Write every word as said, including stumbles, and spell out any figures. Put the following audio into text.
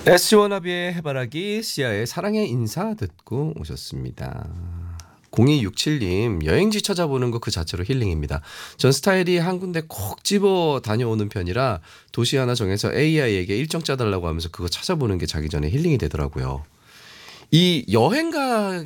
에스지워너비의 해바라기 시아의 사랑의 인사 듣고 오셨습니다. 공이육칠님 여행지 찾아보는 거 그 자체로 힐링입니다. 전 스타일이 한 군데 콕 집어 다녀오는 편이라 도시 하나 정해서 에이아이에게 일정 짜달라고 하면서 그거 찾아보는 게 자기 전에 힐링이 되더라고요. 이 여행 가